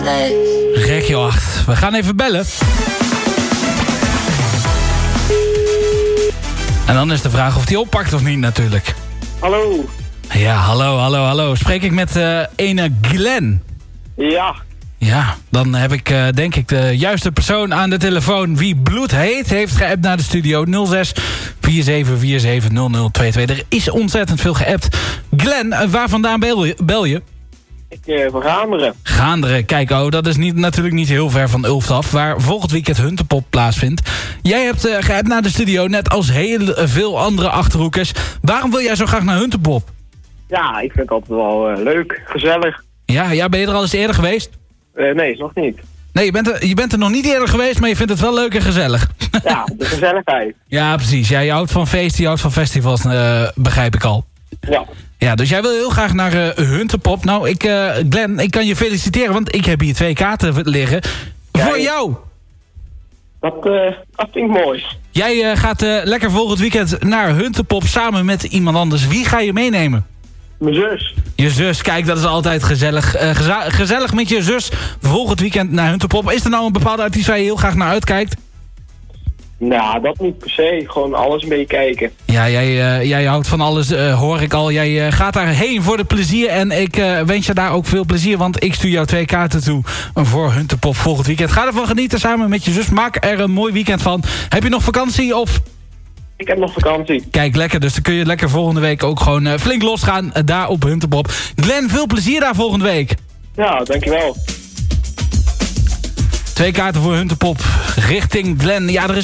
Regio 8. We gaan even bellen. En dan is de vraag of hij oppakt of niet natuurlijk. Hallo. Ja, hallo. Spreek ik met ene Glenn? Ja. Ja, dan heb ik denk ik de juiste persoon aan de telefoon. Wie bloedheet heeft geappt naar de studio 06 4747 0022. Er is ontzettend veel geappt. Glenn, waar vandaan bel je? Ik van Gaanderen. Gaanderen, kijk, dat is natuurlijk niet heel ver van Ulft af, waar volgend weekend Huntepop plaatsvindt. Jij hebt geappt naar de studio, net als heel veel andere Achterhoekers. Waarom wil jij zo graag naar Huntepop? Ja, ik vind het altijd wel leuk, gezellig. Ja, ben je er al eens eerder geweest? Nee, nog niet. Nee, je bent er nog niet eerder geweest, maar je vindt het wel leuk en gezellig. Ja, de gezelligheid. Ja, precies. Ja, je houdt van feesten, je houdt van festivals, begrijp ik al. Ja. Ja, dus jij wil heel graag naar Huntepop. Nou, Glenn, ik kan je feliciteren, want ik heb hier 2 kaarten liggen. Kijk. Voor jou! Dat vind ik mooi. Jij gaat lekker volgend weekend naar Huntepop samen met iemand anders. Wie ga je meenemen? Mijn zus. Je zus, kijk, dat is altijd gezellig. Gezellig met je zus volgend weekend naar Huntepop. Is er nou een bepaalde artiest waar je heel graag naar uitkijkt? Nou, dat niet per se. Gewoon alles mee kijken. Ja, jij houdt van alles, hoor ik al. Jij gaat daarheen voor de plezier. En ik wens je daar ook veel plezier. Want ik stuur jou 2 kaarten toe voor Huntepop volgend weekend. Ga ervan genieten samen met je zus. Maak er een mooi weekend van. Heb je nog vakantie of... Ik heb nog vakantie. Kijk, lekker. Dus dan kun je lekker volgende week ook gewoon flink losgaan daar op Huntepop. Glenn, veel plezier daar volgende week. Ja, dankjewel. 2 kaarten voor Huntepop richting Glenn. Ja, er is